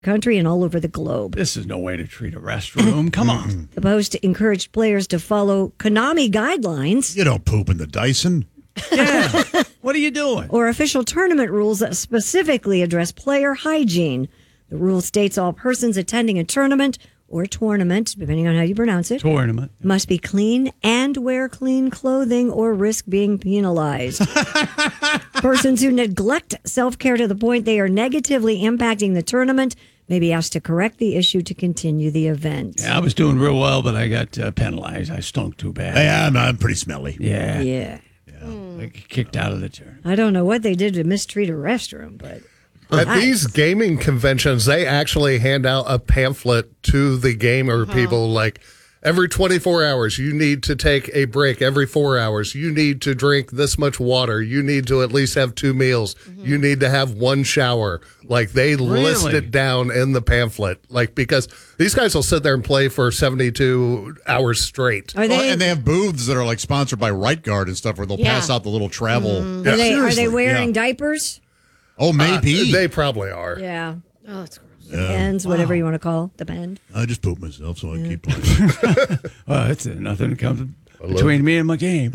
country and all over the globe. This is no way to treat a restroom. Come on. The post encouraged players to follow Konami guidelines. You don't poop in the Dyson. Yeah. What are you doing? Or official tournament rules that specifically address player hygiene. The rule states all persons attending a tournament or tournament, depending on how you pronounce it, Tournament. must be clean and wear clean clothing or risk being penalized. Persons who neglect self-care to the point they are negatively impacting the tournament may be asked to correct the issue to continue the event. Yeah, I was doing real well, but I got penalized. I stunk too bad. Yeah, I'm pretty smelly. Yeah. Yeah. I got kicked out of the tournament. I don't know what they did to mistreat a restroom, but... At these gaming conventions, they actually hand out a pamphlet to the gamer people like, every 24 hours, you need to take a break. Every 4 hours, you need to drink this much water. You need to at least have 2 meals. You need to have 1 shower. Like, they list it down in the pamphlet. Like, because these guys will sit there and play for 72 hours straight. Are they, And they have booths that are like sponsored by Right Guard and stuff where they'll pass out the little travel. are they Seriously, wearing diapers? Oh, maybe. They probably are. Yeah. Oh, that's gross. Depends, whatever you want to call. Depend. I just poop myself, so I keep playing. Well, it's nothing comes between me and my game.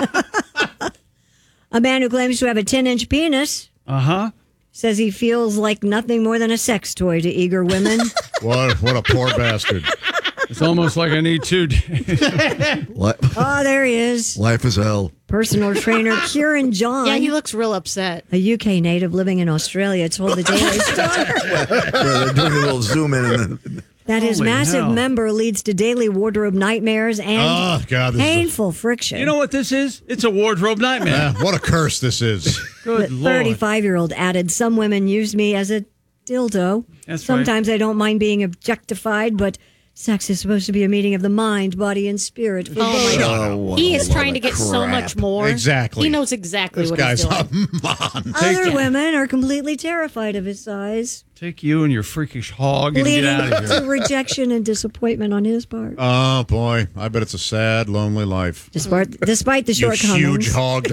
A man who claims to have a 10-inch penis says he feels like nothing more than a sex toy to eager women. What a poor bastard. It's almost like I need 2 days. Oh, there he is. Life is hell. Personal trainer Kieran John, Yeah, he looks real upset. a UK native living in Australia, told the Daily Star Yeah, they're doing a little zoom in. And then, that his Holy massive hell. member leads to daily wardrobe nightmares and Oh, God. This is painful friction. You know what this is? It's a wardrobe nightmare. what a curse this is. Good The Lord. 35-year-old added, some women use me as a dildo. That's Sometimes I don't mind being objectified, but sex is supposed to be a meeting of the mind, body, and spirit. For boys. oh, He is what trying a to get so crap. much more. Exactly. He knows exactly This what guy's he's doing. Other women are completely terrified of his size, Take you and your freakish hog and leading get out of to here. rejection and disappointment on his part. Oh, boy. I bet it's a sad, lonely life. Despite the You shortcomings, huge hog.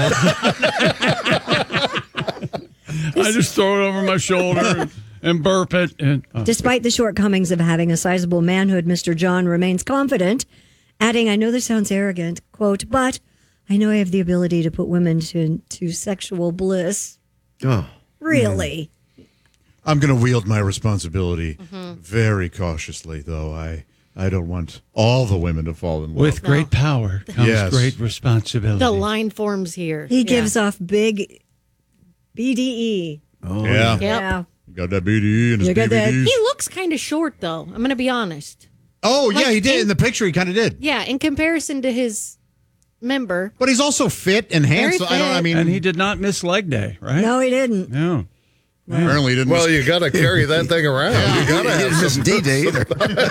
I just throw it over my shoulder and burp it. And, Despite the shortcomings of having a sizable manhood, Mr. John remains confident, adding, I know this sounds arrogant, quote, but I know I have the ability to put women to sexual bliss. Oh. Really? I'm going to wield my responsibility very cautiously, though. I don't want all the women to fall in love. with great power comes Yes. great responsibility. The line forms here. He gives off big BDE. Oh, Yeah. Yep. Yeah. Got that BDE and his You got that- DVDs. He looks kind of short, though. I'm going to be honest. Oh, yeah, Like, he did. in- In the picture, he kind of did. Yeah, in comparison to his member. But he's also fit and handsome. Very fit. I mean, and he did not miss leg day, right? No, he didn't. No. apparently he didn't. Well, you got to carry that thing around. You got to He didn't have miss some. D-Day either.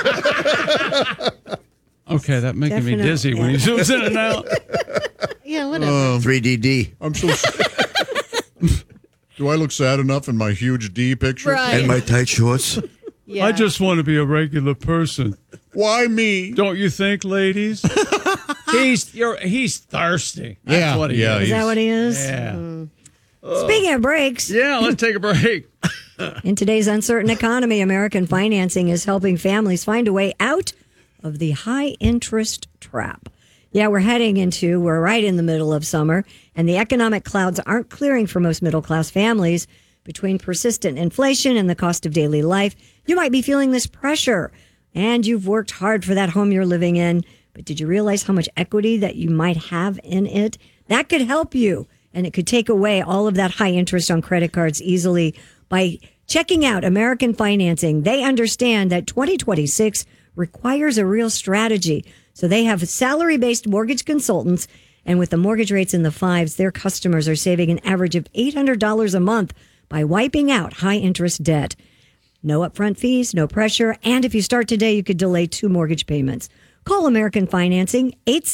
Okay, that making me Definitely. dizzy when he zooms in and out. Yeah, whatever. 3DD. I'm so. Do I look sad enough in my huge D picture? Right. And my tight shorts. Yeah. I just want to be a regular person. Why me? Don't you think, ladies? He's thirsty. That's Yeah, what he yeah, is. Is that what he is? Yeah. Speaking of breaks, Yeah, let's take a break. in today's uncertain economy, American financing is helping families find a way out of the high interest trap. Yeah, we're right in the middle of summer, and the economic clouds aren't clearing for most middle class families. Between persistent inflation and the cost of daily life, you might be feeling this pressure, and you've worked hard for that home you're living in. But did you realize how much equity that you might have in it? That could help you, and it could take away all of that high interest on credit cards easily by checking out American Financing. They understand that 2026 requires a real strategy. So they have salary-based mortgage consultants, and with the mortgage rates in the fives, their customers are saving an average of $800 a month by wiping out high-interest debt. No upfront fees, no pressure, and if you start today, you could delay 2 mortgage payments. Call American Financing,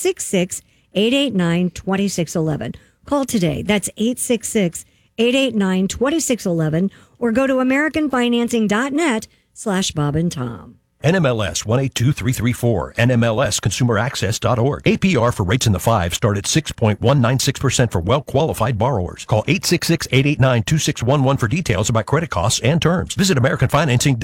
866-889-2611. Call today. That's 866-889-2611, or go to AmericanFinancing.net/Bob and Tom. NMLS 182334. NMLSconsumeraccess.org. APR for rates in the 5 start at 6.196% for well-qualified borrowers. Call 866-889-2611 for details about credit costs and terms. Visit AmericanFinancing.com.